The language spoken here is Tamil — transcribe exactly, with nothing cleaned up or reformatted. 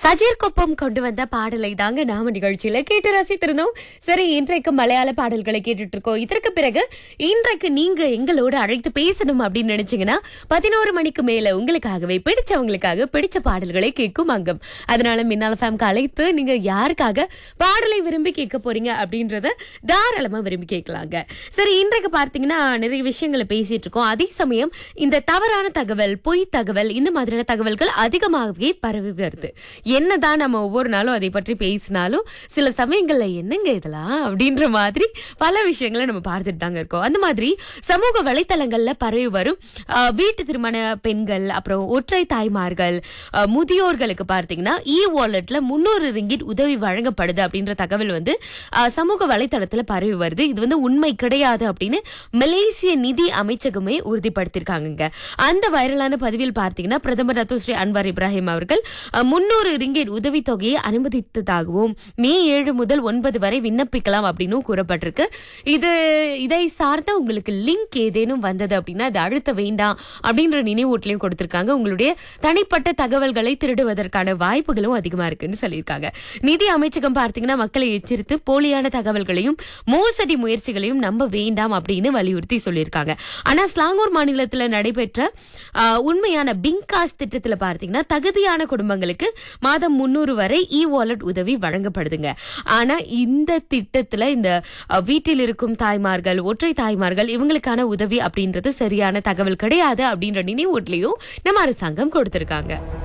சஜீர் கொப்பம் கொண்டு வந்த பாடலை தாங்க நாம நிகழ்ச்சியில கேட்டு ரசித்திருந்தோம். சரி, இன்றைக்கு மலையாள பாடல்களை கேட்டுட்டு இருக்கோம். இதற்கு பிறகு இன்றைக்கு நீங்க எங்களோட அழைத்து பேசணும் அப்படின்னு நினைச்சீங்கன்னா பதினோரு மணிக்கு மேல உங்களுக்காகவே பிடிச்சவங்களுக்காக பிடிச்ச பாடல்களை கேட்கும் அங்கம். அதனால மின்னல் ஃபேம்க்கு அழைத்து நீங்க யாருக்காக பாடலை விரும்பி கேட்க போறீங்க அப்படின்றத தாராளமா விரும்பி கேட்கலாங்க. சரி, இன்றைக்கு பார்த்தீங்கன்னா நிறைய விஷயங்களை பேசிட்டு இருக்கோம். அதே சமயம் இந்த தவறான தகவல், பொய் தகவல், இந்த மாதிரியான தகவல்கள் அதிகமாகவே பரவி வருது. என்னதான் நம்ம ஒவ்வொரு நாளும் அதை பற்றி பேசினாலும் சில சமயங்கள்ல என்னங்க இதெல்லாம் அப்படின்ற மாதிரி பல விஷயங்களை நம்ம பார்த்துட்டு தாங்க இருக்கோம். அந்த மாதிரி சமூக வலைத்தளங்கள்ல பரவி வரும் வீட்டு திருமண பெண்கள், அப்புறம் ஒற்றை தாய்மார்கள், முதியோர்களுக்கு பார்த்தீங்கன்னா இ வாலெட்ல முன்னூறு ரிங்கிட் உதவி வழங்கப்படுது அப்படின்ற தகவல் வந்து சமூக வலைத்தளத்துல பரவி வருது. இது வந்து உண்மை கிடையாது அப்படின்னு மலேசிய நிதி அமைச்சகமே உறுதிப்படுத்திருக்காங்க. அந்த வைரலான பதிவில் பார்த்தீங்கன்னா பிரதமர் ரத்தோஸ்ரீ அன்வார் இப்ராஹிம் அவர்கள் முன்னூறு ரிங்கிட் உதவித்தொகையை அனுமதித்ததாகவும் மே ஏழு முதல் ஒன்பது வரை விண்ணப்பிக்கலாம் அப்படின்னு கூறப்பட்டிருக்கு. இது இதை சார்ந்த உங்களுக்கு லிங்க் ஏதேனும் வந்தது அப்படின்னா அது அழுத்த வேண்டாம் அப்படின்ற நினைவூட்டலையும் கொடுத்திருக்காங்க. உங்களுடைய தனிப்பட்ட தகவல்களை திருடுவதற்கான வாய்ப்புகளும் அதிகமா இருக்குன்னு சொல்லியிருக்காங்க. நிதி அமைச்சகம் பார்த்தீங்கன்னா மக்களை எச்சரித்து போலியான தகவல்களையும் மோசடி முயற்சிகளையும் நம்ப வேண்டாம் அப்படின்னு வலியுறுத்தி சொல்லியிருக்காங்க. ஆனா ஸ்லாங்கூர் மாநிலத்தில் நடைபெற்ற உண்மையான பிங்காஸ் திட்டத்தில் பார்த்தீங்கன்னா தகுதியான குடும்பங்களுக்கு மாதம் முன்னூறு வரை இ வாலெட் உதவி வழங்கப்படுதுங்க. ஆனா இந்த திட்டத்துல இந்த வீட்டில் இருக்கும் தாய்மார்கள், ஒற்றை தாய்மார்கள், இவங்களுக்கான உதவி அப்படின்றது சரியான தகவல் கிடையாது அப்படின்ற நினைவூட்டலையும் நம்ம அரசாங்கம் கொடுத்திருக்காங்க.